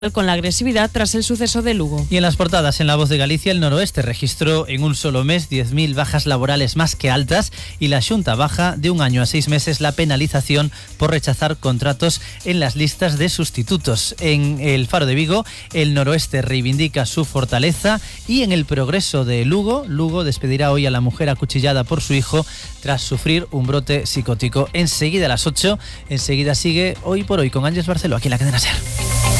con la agresividad tras el suceso de Lugo. Y en las portadas, en La Voz de Galicia, el Noroeste registró en un solo mes 10.000 bajas laborales más que altas y la Xunta baja de 1 año a 6 meses la penalización por rechazar contratos en las listas de sustitutos. En el Faro de Vigo, el Noroeste reivindica su fortaleza y en el Progreso de Lugo, Lugo despedirá hoy a la mujer acuchillada por su hijo tras sufrir un brote psicótico. Enseguida a las 8, enseguida sigue Hoy por Hoy con Ángeles Barceló, aquí en la cadena SER.